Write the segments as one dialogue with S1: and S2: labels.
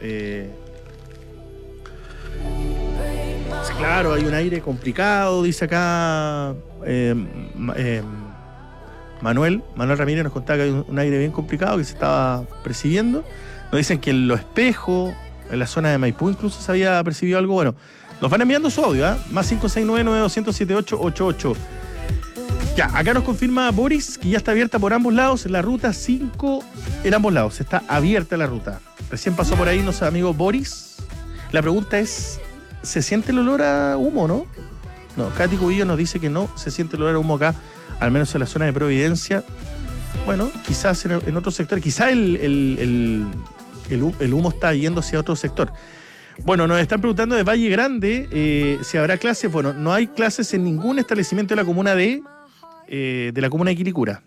S1: Claro, hay un aire complicado, dice acá Manuel Ramírez nos contaba que hay un aire bien complicado que se estaba percibiendo. Nos dicen que en Los Espejos, en la zona de Maipú incluso se había percibido algo. Bueno, nos van enviando su audio, ¿eh? Más 569-9200-7888. Ya, acá nos confirma Boris que ya está abierta por ambos lados, la ruta 5 en ambos lados, está abierta la ruta. Recién pasó por ahí nuestro amigo Boris. La pregunta es, ¿se siente el olor a humo, no? No, Katy Cubillo nos dice que no se siente el olor a humo acá, al menos en la zona de Providencia. Bueno, quizás en otro sector, quizás el humo está yendo hacia otro sector. Bueno, nos están preguntando de Valle Grande si habrá clases. Bueno, no hay clases en ningún establecimiento de la comuna de la comuna de Quilicura.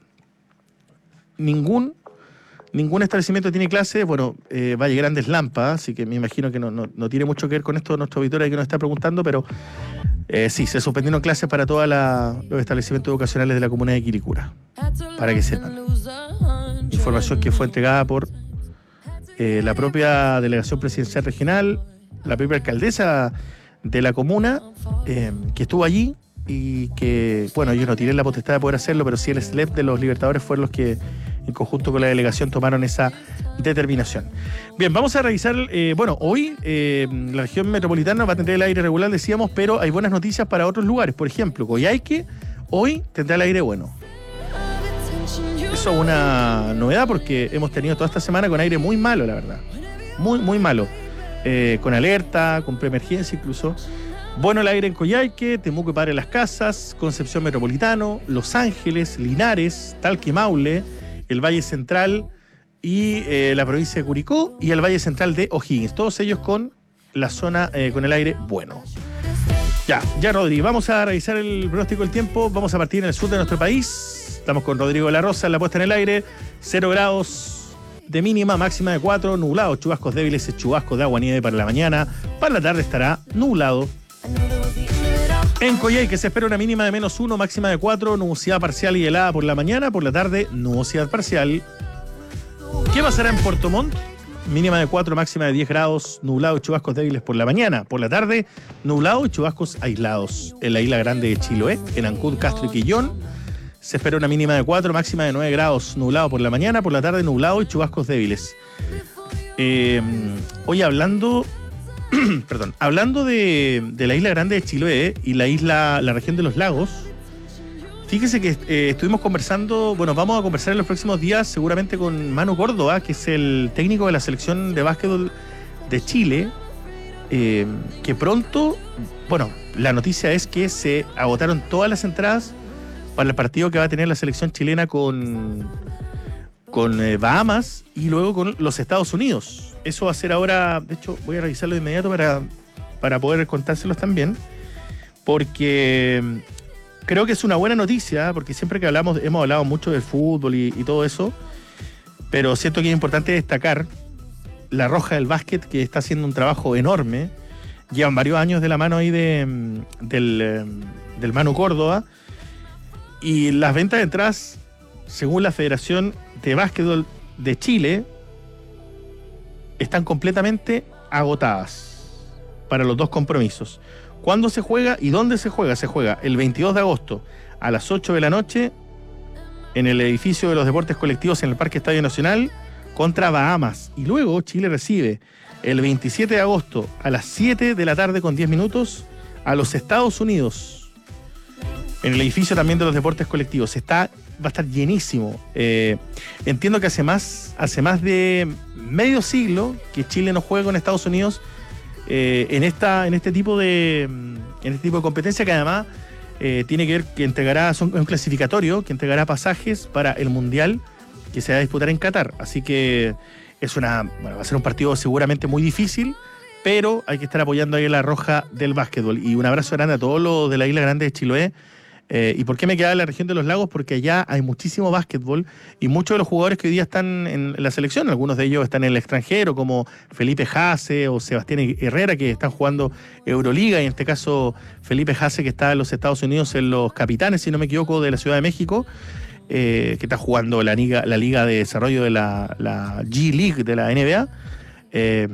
S1: Ningún establecimiento tiene clases. Bueno, Valle Grande es Lampa, así que me imagino que no tiene mucho que ver con esto nuestro auditorio que nos está preguntando, pero sí, se suspendieron clases para todos los establecimientos educacionales de la comuna de Quilicura, para que sepan. Información que fue entregada por la propia delegación presidencial regional, la propia alcaldesa de la comuna, que estuvo allí y que, bueno, ellos no tienen la potestad de poder hacerlo, pero sí el SLEP de los Libertadores fueron los que en conjunto con la delegación tomaron esa determinación. Bien, vamos a revisar, hoy la región metropolitana va a tener el aire regular, decíamos, pero hay buenas noticias para otros lugares. Por ejemplo, Coyhaique hoy tendrá el aire bueno. Eso es una novedad porque hemos tenido toda esta semana con aire muy malo, la verdad. Muy, muy malo. Con alerta, con preemergencia incluso. Bueno el aire en Coyhaique, Temuco y Padre Las Casas, Concepción Metropolitano, Los Ángeles, Linares, Talca y Maule, el Valle Central y la provincia de Curicó y el Valle Central de O'Higgins. Todos ellos con la zona, con el aire bueno. Ya, Rodri, vamos a revisar el pronóstico del tiempo. Vamos a partir en el sur de nuestro país. Estamos con Rodrigo de la Rosa en la puesta en el aire. 0 grados de mínima, máxima de 4, nublado, chubascos débiles, chubascos de agua nieve para la mañana. Para la tarde estará nublado. En Coyhaique se espera una mínima de -1, máxima de 4, nubosidad parcial y helada por la mañana. Por la tarde, nubosidad parcial. ¿Qué pasará en Puerto Montt? Mínima de 4, máxima de 10 grados, nublado y chubascos débiles por la mañana. Por la tarde, nublado y chubascos aislados. En la isla grande de Chiloé, en Ancud, Castro y Quillón, se espera una mínima de 4, máxima de 9 grados, nublado por la mañana. Por la tarde, nublado y chubascos débiles. Hoy hablando de la isla grande de Chiloé y la región de los lagos, fíjese que estuvimos conversando, vamos a conversar en los próximos días seguramente con Manu Córdoba, que es el técnico de la selección de básquetbol de Chile, que pronto, la noticia es que se agotaron todas las entradas para el partido que va a tener la selección chilena con Bahamas y luego con los Estados Unidos. Eso va a ser ahora, de hecho voy a revisarlo de inmediato para poder contárselos también, porque creo que es una buena noticia, porque siempre que hemos hablado mucho del fútbol y todo eso, pero siento que es importante destacar la Roja del Básquet, que está haciendo un trabajo enorme. Llevan varios años de la mano ahí del Manu Córdoba, y las ventas de entradas, según la Federación de Básquetbol de Chile, están completamente agotadas para los dos compromisos. ¿Cuándo se juega y dónde se juega? Se juega el 22 de agosto a las 8 de la noche en el edificio de los deportes colectivos en el Parque Estadio Nacional contra Bahamas. Y luego Chile recibe el 27 de agosto a las 7 de la tarde con 10 minutos a los Estados Unidos en el edificio también de los deportes colectivos. Va a estar llenísimo. Entiendo que hace más de medio siglo que Chile no juega con Estados Unidos en este tipo de competencia, que además tiene que ver que es un clasificatorio que entregará pasajes para el Mundial que se va a disputar en Qatar. Así que va a ser un partido seguramente muy difícil, pero hay que estar apoyando ahí a la Roja del Básquetbol. Y un abrazo grande a todos los de la isla grande de Chiloé. ¿Y por qué me quedaba en la región de los lagos? Porque allá hay muchísimo básquetbol y muchos de los jugadores que hoy día están en la selección, algunos de ellos están en el extranjero, como Felipe Jase o Sebastián Herrera, que están jugando Euroliga, y en este caso Felipe Jase, que está en los Estados Unidos en los Capitanes, si no me equivoco, de la Ciudad de México, que está jugando la liga de desarrollo de la G League de la NBA.